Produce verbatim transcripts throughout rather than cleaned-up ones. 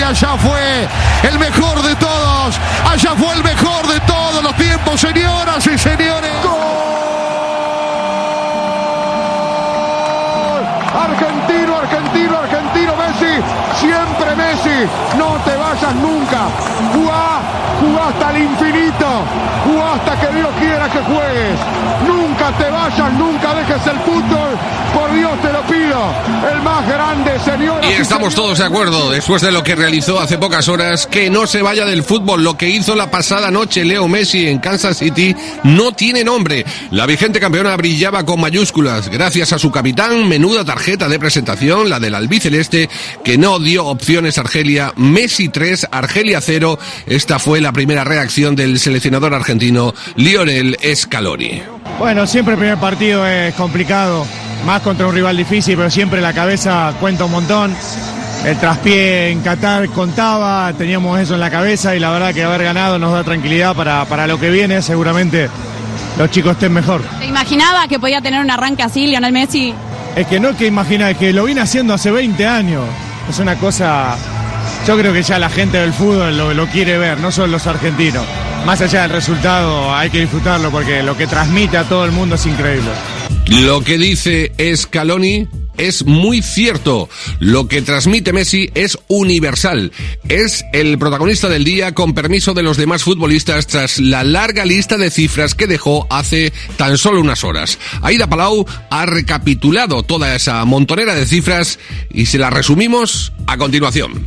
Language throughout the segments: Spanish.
allá fue el mejor de todos, allá fue el mejor de todos los tiempos, señoras y señores. ¡Gol! Argentino, argentino, argentino, Messi, siempre Messi, no te vayas nunca, jugá, jugá hasta el infinito, jugá hasta que Dios quiera que juegues, nunca te vayas, nunca dejes el fútbol, por Dios te lo pido, el más grande, señor. Y estamos todos de acuerdo, después de lo que realizó hace pocas horas, que no se vaya del fútbol. Lo que hizo la pasada noche Leo Messi en Kansas City no tiene nombre. La vigente campeona brillaba con mayúsculas, gracias a su capitán. Menuda tarjeta de presentación, la del albiceleste, que no dio opciones a Argelia. Messi tres, Argelia cero. Esta fue la primera reacción del seleccionador argentino Lionel Scaloni. Bueno, siempre el primer partido es complicado, más contra un rival difícil, pero siempre la cabeza cuenta un montón. El traspié en Qatar contaba, teníamos eso en la cabeza y la verdad que haber ganado nos da tranquilidad para, para lo que viene. Seguramente los chicos estén mejor. ¿Te imaginaba que podía tener un arranque así, Lionel Messi? Es que no es que imagina, es que lo viene haciendo hace veinte años. Es una cosa, yo creo que ya la gente del fútbol lo, lo quiere ver, no solo los argentinos. Más allá del resultado hay que disfrutarlo porque lo que transmite a todo el mundo es increíble. Lo que dice Scaloni es muy cierto. Lo que transmite Messi es universal. Es el protagonista del día, con permiso de los demás futbolistas, tras la larga lista de cifras que dejó hace tan solo unas horas. Aida Palau ha recapitulado toda esa montonera de cifras y se las resumimos a continuación.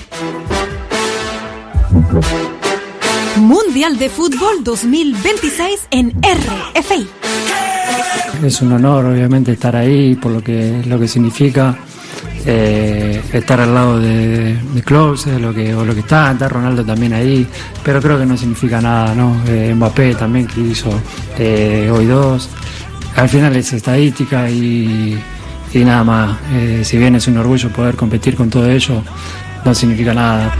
Mundial de Fútbol dos mil veintiséis en R F I. Es un honor, obviamente, estar ahí por lo que lo que significa eh, estar al lado de, de Klose, lo que o lo que está, está Ronaldo también ahí, pero creo que no significa nada, ¿no? Eh, Mbappé también, que hizo eh, hoy dos. Al final es estadística y, y nada más. Eh, si bien es un orgullo poder competir con todo ello, no significa nada.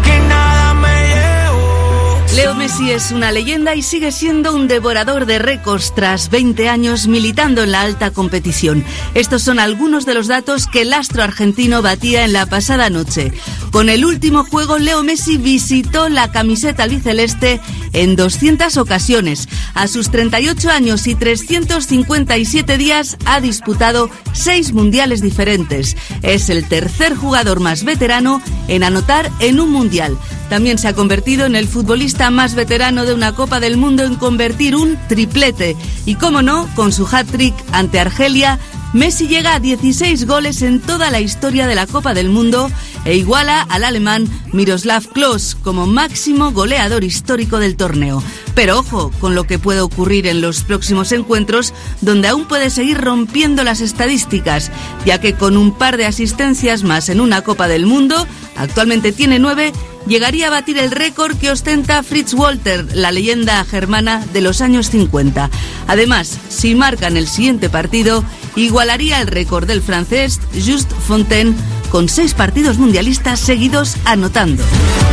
Leo Messi es una leyenda y sigue siendo un devorador de récords tras veinte años militando en la alta competición. Estos son algunos de los datos que el astro argentino batía en la pasada noche. Con el último juego, Leo Messi visitó la camiseta albiceleste en doscientas ocasiones. A sus treinta y ocho años y trescientos cincuenta y siete días ha disputado seis mundiales diferentes. Es el tercer jugador más veterano en anotar en un mundial. También se ha convertido en el futbolista más veterano de una Copa del Mundo en convertir un triplete. Y cómo no, con su hat-trick ante Argelia, Messi llega a dieciséis goles en toda la historia de la Copa del Mundo e iguala al alemán Miroslav Klose como máximo goleador histórico del torneo. Pero ojo con lo que puede ocurrir en los próximos encuentros, donde aún puede seguir rompiendo las estadísticas, ya que con un par de asistencias más en una Copa del Mundo, actualmente tiene nueve, llegaría a batir el récord que ostenta Fritz Walter, la leyenda germana de los años cincuenta. Además, si marcan el siguiente partido, igualaría el récord del francés Just Fontaine, con seis partidos mundialistas seguidos anotando.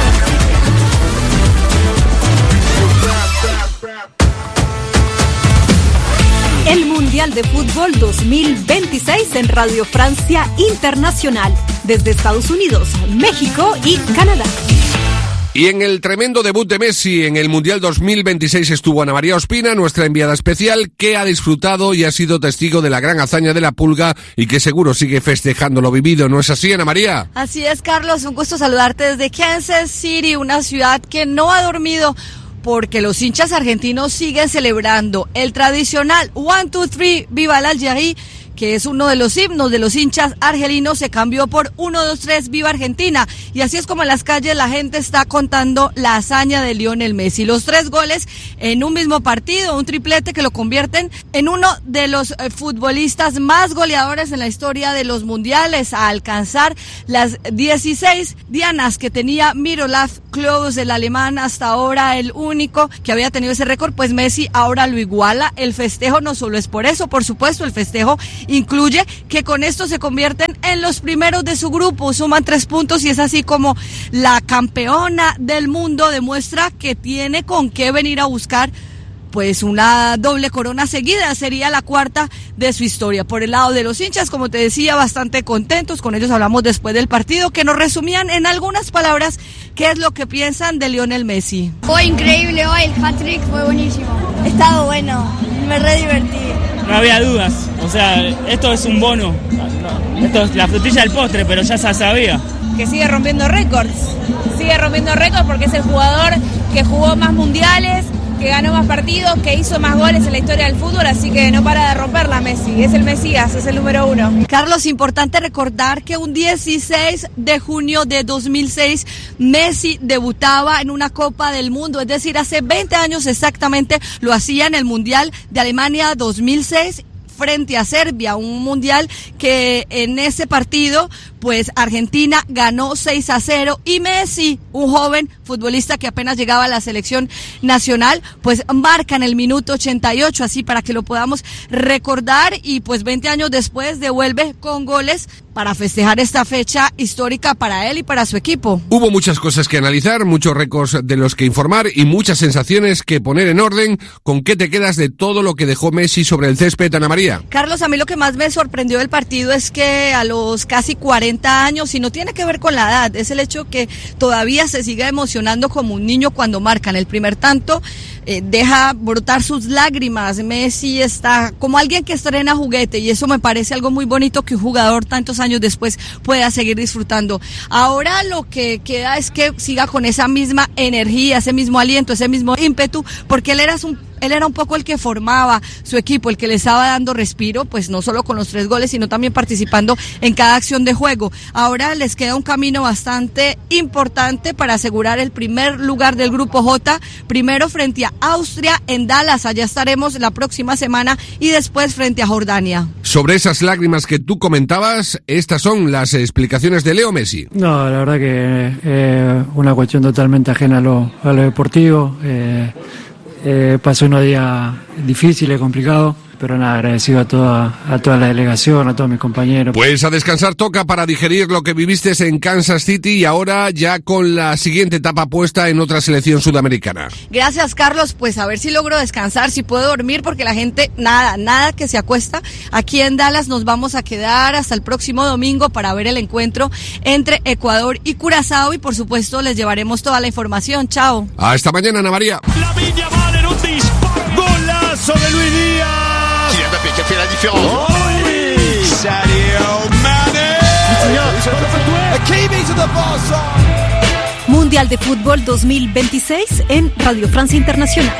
El Mundial de Fútbol dos mil veintiséis en Radio Francia Internacional, desde Estados Unidos, México y Canadá. Y en el tremendo debut de Messi en el Mundial dos mil veintiséis estuvo Ana María Ospina, nuestra enviada especial, que ha disfrutado y ha sido testigo de la gran hazaña de la Pulga y que seguro sigue festejando lo vivido. ¿No es así, Ana María? Así es, Carlos. Un gusto saludarte desde Kansas City, una ciudad que no ha dormido, porque los hinchas argentinos siguen celebrando el tradicional one, two, three, Viva la Algérie, que es uno de los himnos de los hinchas argelinos. Se cambió por uno, dos, tres, Viva Argentina. Y así es como en las calles la gente está contando la hazaña de Lionel Messi. Los tres goles en un mismo partido, un triplete que lo convierten en uno de los futbolistas más goleadores en la historia de los mundiales, a alcanzar las dieciséis dianas que tenía Miroslav Klose, el alemán, hasta ahora el único que había tenido ese récord. Pues Messi ahora lo iguala. El festejo no solo es por eso, por supuesto, el festejo incluye que con esto se convierten en los primeros de su grupo, suman tres puntos y es así como la campeona del mundo demuestra que tiene con qué venir a buscar pues una doble corona seguida, sería la cuarta de su historia. Por el lado de los hinchas, como te decía, bastante contentos, con ellos hablamos después del partido, que nos resumían en algunas palabras qué es lo que piensan de Lionel Messi. Fue increíble hoy, el hat-trick fue buenísimo. Estaba bueno, me re divertí. No había dudas, o sea, esto es un bono, esto es la frutilla del postre, pero ya se sabía. Que sigue rompiendo récords, sigue rompiendo récords porque es el jugador que jugó más mundiales, que ganó más partidos, que hizo más goles en la historia del fútbol, así que no para de romperla Messi, es el Mesías, es el número uno. Carlos, importante recordar que un dieciséis de junio de dos mil seis Messi debutaba en una Copa del Mundo, es decir, hace veinte años exactamente lo hacía en el Mundial de Alemania dos mil seis frente a Serbia, un mundial que en ese partido pues Argentina ganó seis a cero y Messi, un joven futbolista que apenas llegaba a la selección nacional, pues marca en el minuto ochenta y ocho, así para que lo podamos recordar, y pues veinte años después devuelve con goles para festejar esta fecha histórica para él y para su equipo. Hubo muchas cosas que analizar, muchos récords de los que informar y muchas sensaciones que poner en orden. ¿Con qué te quedas de todo lo que dejó Messi sobre el césped, Ana María? Carlos, a mí lo que más me sorprendió del partido es que a los casi cuarenta años, y no tiene que ver con la edad, es el hecho que todavía se siga emocionando como un niño cuando marcan el primer tanto, eh, deja brotar sus lágrimas. Messi está como alguien que estrena juguete, y eso me parece algo muy bonito, que un jugador tantos años después pueda seguir disfrutando. Ahora lo que queda es que siga con esa misma energía, ese mismo aliento, ese mismo ímpetu, porque él era un Él era un poco el que formaba su equipo, el que le estaba dando respiro, pues no solo con los tres goles, sino también participando en cada acción de juego. Ahora les queda un camino bastante importante para asegurar el primer lugar del Grupo J, primero frente a Austria en Dallas, allá estaremos la próxima semana, y después frente a Jordania. Sobre esas lágrimas que tú comentabas, estas son las explicaciones de Leo Messi. No, la verdad que es eh, una cuestión totalmente ajena a lo, a lo deportivo. Eh, Eh, pasó unos días difíciles, complicados, pero nada, agradecido a toda, a toda la delegación, a todos mis compañeros. Pues a descansar toca para digerir lo que viviste en Kansas City, y ahora ya con la siguiente etapa puesta en otra selección sudamericana. Gracias, Carlos, pues a ver si logro descansar, si puedo dormir, porque la gente, nada, nada que se acuesta. Aquí en Dallas nos vamos a quedar hasta el próximo domingo para ver el encuentro entre Ecuador y Curazao, y por supuesto les llevaremos toda la información. Chao. Hasta mañana, Ana María. La Viña vale en un disparo. Golazo de Luis Díaz. Kylian Mbappé qui a fait la différence. Oh oui. Sadio Mané. Mundial de Fútbol dos mil veintiséis en Radio Francia Internacional.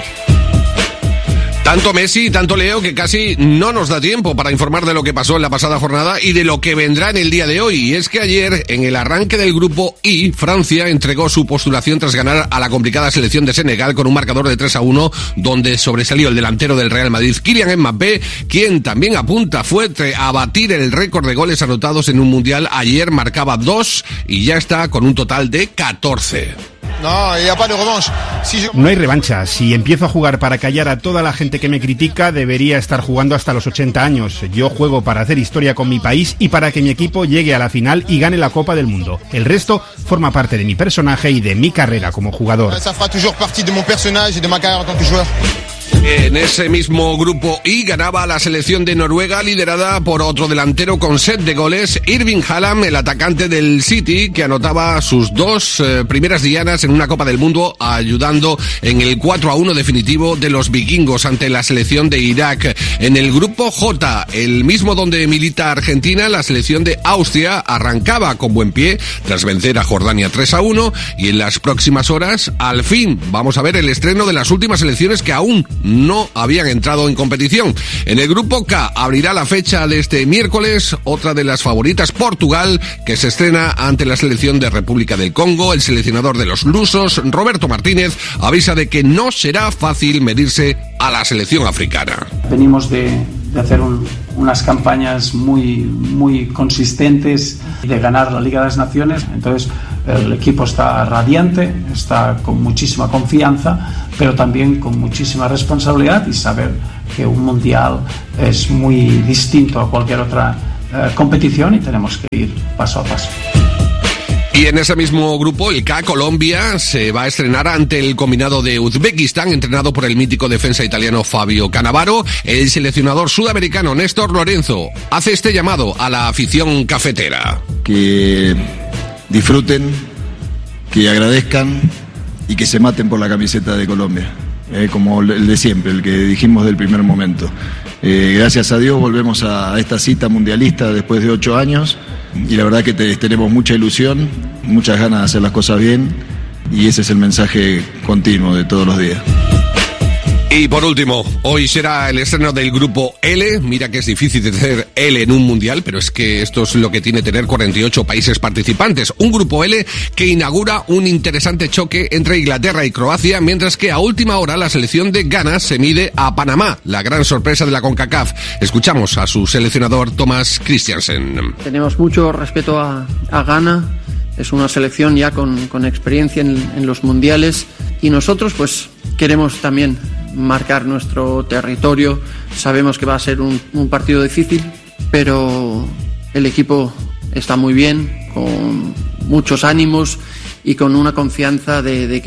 Tanto Messi y tanto Leo que casi no nos da tiempo para informar de lo que pasó en la pasada jornada y de lo que vendrá en el día de hoy. Y es que ayer, en el arranque del grupo I, Francia entregó su postulación tras ganar a la complicada selección de Senegal con un marcador de tres a uno, donde sobresalió el delantero del Real Madrid, Kylian Mbappé, quien también apunta fuerte a batir el récord de goles anotados en un mundial. Ayer marcaba dos y ya está con un total de catorce. No, si yo... no hay revancha. Si empiezo a jugar para callar a toda la gente que me critica, debería estar jugando hasta los ochenta años. Yo juego para hacer historia con mi país y para que mi equipo llegue a la final y gane la Copa del Mundo. El resto forma parte de mi personaje y de mi carrera como jugador. Ça fera toujours partie de mon personnage et de ma carrière en tant que joueur. En ese mismo grupo I ganaba la selección de Noruega, liderada por otro delantero con set de goles, Erling Haaland, el atacante del City, que anotaba sus dos eh, primeras dianas en una Copa del Mundo, ayudando en el cuatro a uno definitivo de los vikingos ante la selección de Irak. En el grupo J, el mismo donde milita Argentina, la selección de Austria arrancaba con buen pie tras vencer a Jordania tres a uno, y en las próximas horas, al fin, vamos a ver el estreno de las últimas selecciones que aún no habían entrado en competición. En el grupo K abrirá la fecha de este miércoles otra de las favoritas, Portugal, que se estrena ante la selección de República del Congo. El seleccionador de los lusos, Roberto Martínez, avisa de que no será fácil medirse a la selección africana. Venimos de, de hacer un, unas campañas muy, muy consistentes, de ganar la Liga de las Naciones, entonces el equipo está radiante, está con muchísima confianza, pero también con muchísima responsabilidad, y saber que un mundial es muy distinto a cualquier otra eh, competición y tenemos que ir paso a paso. Y en ese mismo grupo, el K, Colombia, se va a estrenar ante el combinado de Uzbekistán, entrenado por el mítico defensa italiano Fabio Cannavaro. El seleccionador sudamericano Néstor Lorenzo hace este llamado a la afición cafetera. Que disfruten, que agradezcan y que se maten por la camiseta de Colombia, eh, como el de siempre, el que dijimos del primer momento. Eh, gracias a Dios volvemos a esta cita mundialista después de ocho años y la verdad que te, tenemos mucha ilusión, muchas ganas de hacer las cosas bien y ese es el mensaje continuo de todos los días. Y por último, hoy será el estreno del grupo L. Mira que es difícil tener L en un mundial, pero es que esto es lo que tiene tener cuarenta y ocho países participantes. Un grupo L que inaugura un interesante choque entre Inglaterra y Croacia, mientras que a última hora la selección de Ghana se mide a Panamá, la gran sorpresa de la CONCACAF. Escuchamos a su seleccionador Thomas Christiansen. Tenemos mucho respeto a, a Ghana. Es una selección ya con, con experiencia en, en los mundiales y nosotros pues queremos también marcar nuestro territorio. Sabemos que va a ser un, un partido difícil, pero el equipo está muy bien, con muchos ánimos y con una confianza de, de que